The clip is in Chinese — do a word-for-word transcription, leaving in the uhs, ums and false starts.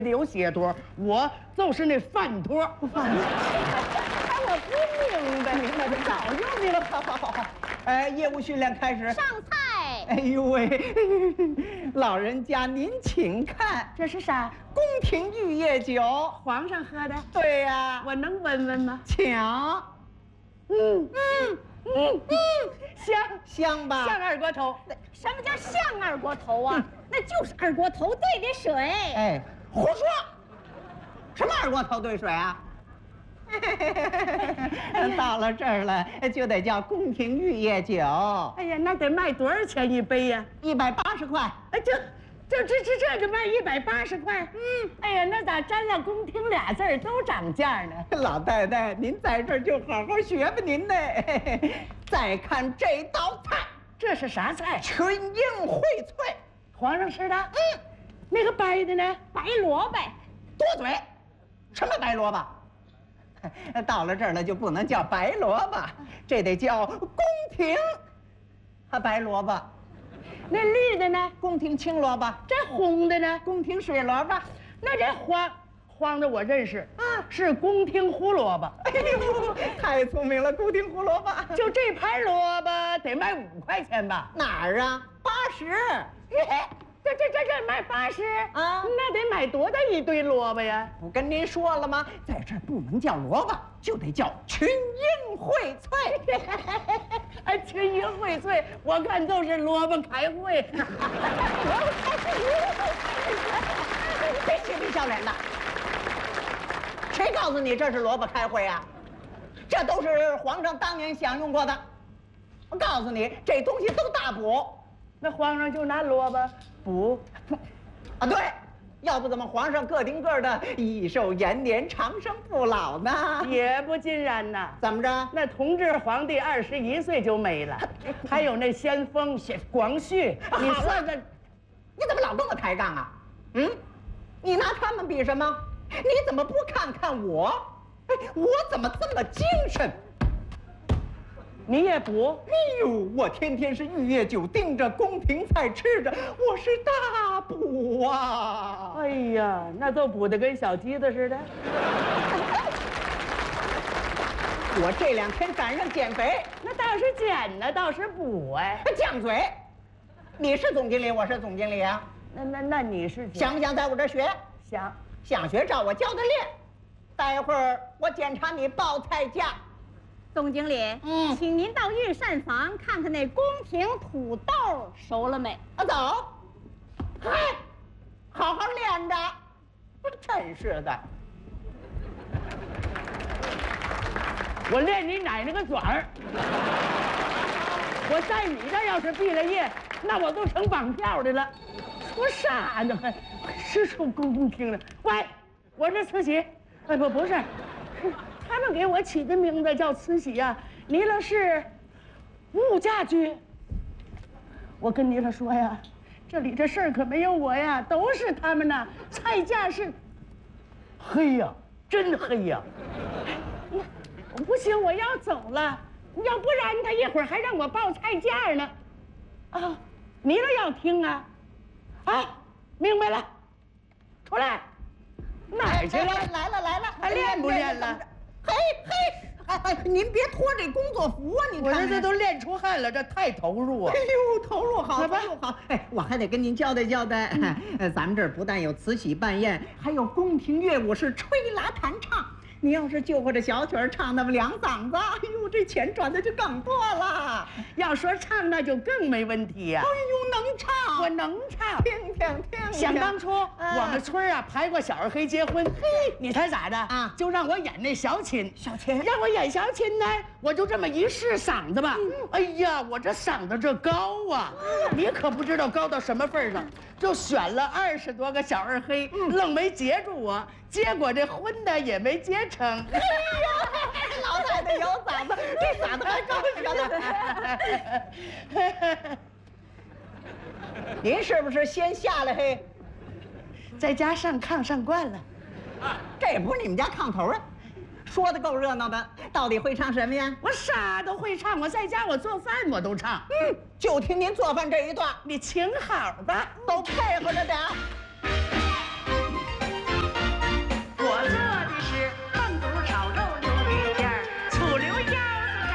有血托，我就是那饭托。 哎，我不明白，明白的早就明白。好好好好，哎，业务训练开始。 上菜。 哎呦喂，老人家您请看， 这是啥？ 宫廷玉液酒， 皇上喝的。 对呀， 我能闻闻吗？ 请。 嗯嗯嗯嗯，香香吧？ 像二锅头。 什么叫像二锅头啊？那就是二锅头兑的水。 哎，胡说！什么二锅头兑水啊？到了这儿了，就得叫宫廷玉液酒。 哎呀，那得卖多少钱一杯呀？ 一百八十块。 哎，这这这这这个卖一百八十块。嗯，哎呀，那咋沾了宫廷俩字儿都涨价呢？ 老太太，您在这儿就好好学吧，您呢。再看这道菜， 这是啥菜？ 群英荟萃。 皇上吃的。嗯，那个白的呢？ 白萝卜。 多嘴，什么白萝卜？到了这儿了就不能叫白萝卜，这得叫宫廷啊白萝卜。 那绿的呢？ 宫廷青萝卜。 这红的呢？ 宫廷水萝卜。 那这黄黄的我认识啊，是宫廷胡萝卜。 哎呦，太聪明了，宫廷胡萝卜。 就这盘萝卜得卖五块钱吧？ 哪儿啊？八十。 这这这这卖八十啊？ 那得买多大一堆萝卜呀？ 不跟您说了吗？在这儿不能叫萝卜，就得叫群英荟萃。 哎，群英荟萃，我看就是萝卜开会。 萝卜开会，别嬉皮笑脸的。谁告诉你这是萝卜开会啊？这都是皇上当年享用过的。我告诉你，这东西都大补。 那皇上就拿萝卜补啊？对，要不怎么皇上个顶个的益寿延年、长生不老呢？ 也不尽然呐。 怎么着？ 那同治皇帝二十一岁就没了，还有那先锋广旭，你算算， 你怎么老跟我抬杠啊？嗯，你拿他们比什么？你怎么不看看我？哎，我怎么这么精神？ 你也补？ 哎呦，我天天是玉液酒盯着，宫廷菜吃着，我是大补啊！ 哎呀，那都补得跟小鸡子似的。 我这两天赶上减肥， 那倒是减呢，倒是补哎。 犟嘴！你是总经理，我是总经理啊。 那那那你是想不想在我这儿学？ 想。 想学照我教的练。待会儿我检查你报菜价。 总经理， 嗯， 请您到御膳房看看那宫廷土豆熟了没？ 啊，走。嗨，好好练着。真是的。 我练你奶奶个爪儿！我在你这要是毕了业，那我都成绑票的了。说啥呢？还是说宫廷的？喂，我是慈禧。哎，不不是。他们给我起的名字叫慈禧呀，弥勒是物价居。我跟弥勒说呀，这里这事儿可没有我呀，都是他们呐。菜价是黑呀，真黑呀。不行，我要走了，要不然他一会儿还让我报菜价呢。啊，弥勒要听啊。啊，明白了，出来。哪儿去了？ 来了来了， 还练不练了？ 嘿嘿，哎哎，您别脱这工作服啊！您我这这都练出汗了，这太投入啊！ 哎呦，投入好，投入好。哎，我还得跟您交代交代，嗯、咱们这儿不但有慈禧办宴，还有宫廷乐舞是吹拉弹唱。你要是就会这小曲儿唱那么两嗓子，哎呦，这钱赚的就更多了。 要说唱，那就更没问题呀、啊。 哎呦，能唱， 我能唱。 听听听。 想当初、啊、我们村啊排过小二黑结婚，嘿，你猜咋的啊？就让我演那小琴， 小琴让我演小琴呢，我就这么一试嗓子吧，嗯、哎呀，我这嗓子这高啊，嗯、你可不知道高到什么份上。就选了二十多个小二黑，嗯、愣没接住我，结果这婚呢也没结成。哎呀，老太太有嗓子，这嗓子还高呢。您是不是先下来嘿？ 在家上炕上惯了， 这也不是你们家炕头啊。说的够热闹的，到底会唱什么呀？ 我啥都会唱，我在家我做饭我都唱。 嗯，就听您做饭这一段， 你请好吧， 都配合着点。